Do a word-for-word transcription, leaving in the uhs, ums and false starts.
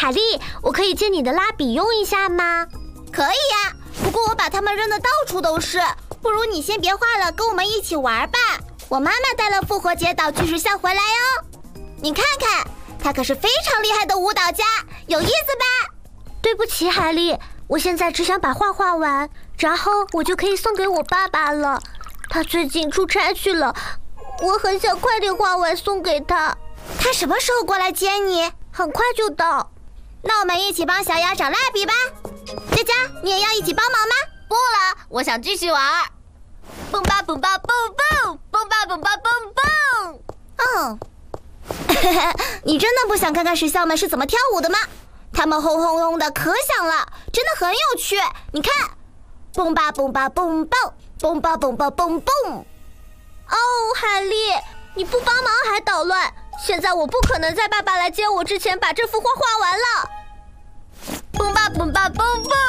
海莉，我可以借你的蜡笔用一下吗？ 可以呀，不过我把它们扔得到处都是，不如你先别画了，跟我们一起玩吧。我妈妈带了复活节岛巨石像回来哟，你看看，她可是非常厉害的舞蹈家，有意思吧？ 对不起，海莉，我现在只想把画画完，然后我就可以送给我爸爸了。他最近出差去了，我很想快点画完送给他。 他什么时候过来接你？ 很快就到。 那我们一起帮小雅找蜡笔吧。佳佳，你也要一起帮忙吗？ 不了，我想继续玩。蹦吧蹦吧蹦蹦，蹦吧蹦吧蹦蹦。 嗯，你真的不想看看石像们是怎么跳舞的吗？他们轰轰轰的可响了，真的很有趣。你看，蹦吧蹦吧蹦蹦，蹦吧蹦吧蹦蹦。 哦，海莉，你不帮忙还捣乱。现在我不可能在爸爸来接我之前把这幅画画完了。 蹦吧蹦吧蹦蹦。